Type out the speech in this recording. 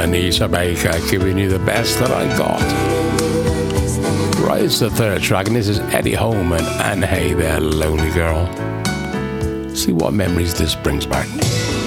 Anita Baker giving you the best that I got. Right, it's the third track, and this is Eddie Holman and Hey There Lonely Girl. See what memories this brings back.